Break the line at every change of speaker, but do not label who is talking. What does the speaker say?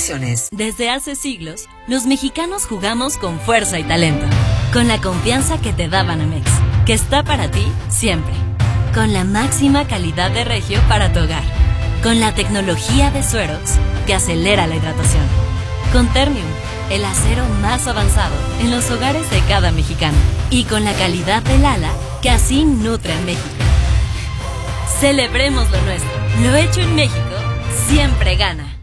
restricciones.
Desde hace siglos, los mexicanos jugamos con fuerza y talento. Con la confianza que te da Banamex, que está para ti siempre. Con la máxima calidad de regio para tu hogar. Con la tecnología de Suerox, que acelera la hidratación. Con Ternium, el acero más avanzado en los hogares de cada mexicano. Y con la calidad del Lala, que así nutre a México. Celebremos lo nuestro. Lo hecho en México siempre gana.